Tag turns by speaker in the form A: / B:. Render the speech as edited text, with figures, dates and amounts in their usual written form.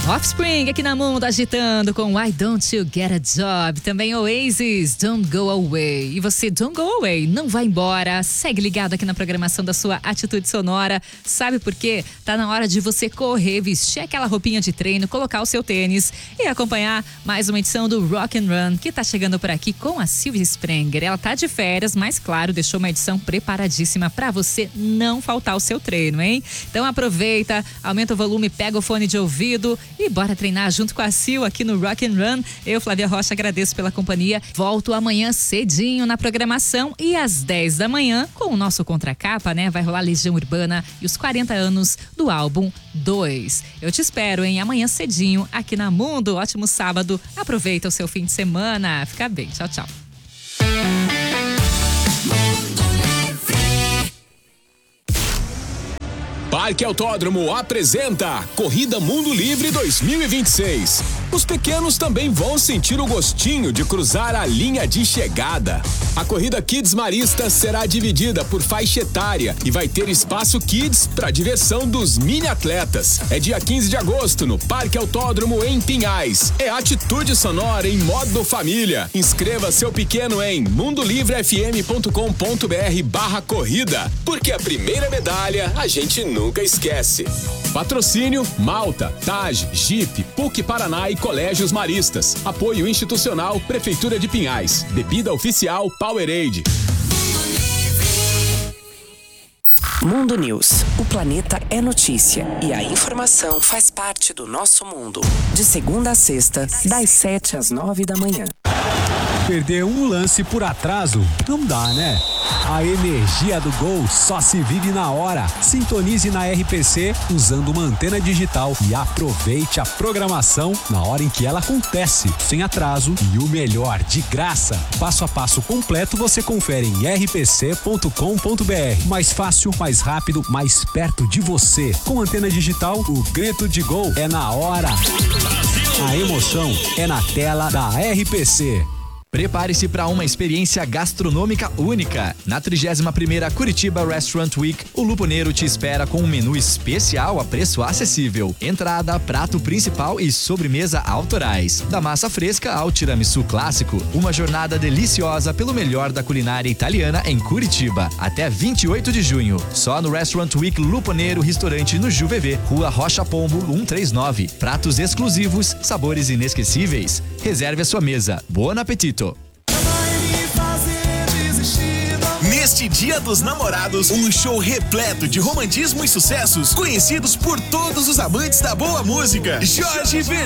A: Offspring aqui na Mundo agitando com Why Don't You Get a Job. Também Oasis, Don't Go Away. E você, Don't Go Away, não vai embora. Segue ligado aqui na programação da sua Atitude Sonora. Sabe por quê? Tá na hora de você correr, vestir aquela roupinha de treino, colocar o seu tênis e acompanhar mais uma edição do Rock and Run, que tá chegando por aqui com a Silvia Sprenger. Ela tá de férias, mas claro, deixou uma edição preparadíssima pra você não faltar o seu treino, hein? Então aproveita, aumenta o volume, pega o fone de ouvido e bora treinar junto com a Sil aqui no Rock and Run. Eu, Flávia Rocha, agradeço pela companhia. Volto amanhã cedinho na programação e às 10 da manhã com o nosso Contracapa, né? Vai rolar Legião Urbana e os 40 anos do álbum 2. Eu te espero, hein? Amanhã cedinho aqui na Mundo. Ótimo sábado. Aproveita o seu fim de semana. Fica bem. Tchau, tchau.
B: Parque Autódromo apresenta Corrida Mundo Livre 2026. Os pequenos também vão sentir o gostinho de cruzar a linha de chegada. A corrida Kids Marista será dividida por faixa etária e vai ter espaço Kids para diversão dos mini atletas. É dia 15 de agosto no Parque Autódromo em Pinhais. É Atitude Sonora em modo família. Inscreva seu pequeno em mundolivrefm.com.br/corrida, porque a primeira medalha a gente nunca esquece. Patrocínio Malta, TAG, Jeep, PUC Paraná e Colégios Maristas. Apoio institucional Prefeitura de Pinhais. Bebida oficial Powerade.
C: Mundo News. O planeta é notícia e a informação faz parte do nosso mundo. De segunda a sexta, das 7 às 9 da manhã.
D: Perder um lance por atraso não dá, né? A energia do gol só se vive na hora. Sintonize na RPC usando uma antena digital e aproveite a programação na hora em que ela acontece, sem atraso e o melhor, de graça. Passo a passo completo você confere em rpc.com.br. Mais fácil, mais rápido, mais perto de você. Com antena digital, o grito de gol é na hora. A emoção é na tela da RPC.
E: Prepare-se para uma experiência gastronômica única. Na 31ª Curitiba Restaurant Week, o Luponeiro te espera com um menu especial a preço acessível. Entrada, prato principal e sobremesa autorais. Da massa fresca ao tiramisu clássico, uma jornada deliciosa pelo melhor da culinária italiana em Curitiba. Até 28 de junho, só no Restaurant Week Luponeiro Restaurante no JuVV, Rua Rocha Pombo 139. Pratos exclusivos, sabores inesquecíveis. Reserve a sua mesa. Bom apetito!
F: Neste Dia dos Namorados, um show repleto de romantismo e sucessos conhecidos por todos os amantes da boa música. Jorge